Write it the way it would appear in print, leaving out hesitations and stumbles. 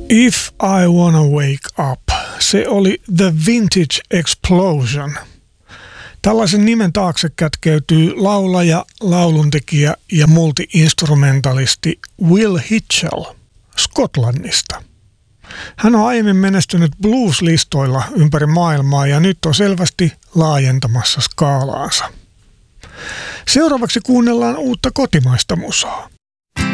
If I Wanna Wake Up. Se oli The Vintage Explosion. Tällaisen nimen taakse kätkeytyy laulaja, lauluntekijä ja multi-instrumentalisti Will Hitchell Skotlannista. Hän on aiemmin menestynyt blues-listoilla ympäri maailmaa ja nyt on selvästi laajentamassa skaalaansa. Seuraavaksi kuunnellaan uutta kotimaista musaa.